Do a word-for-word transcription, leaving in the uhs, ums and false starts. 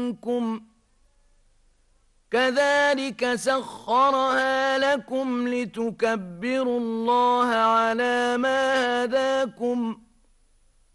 منكم كذلك سخرها لكم لتكبروا الله على ما هداكم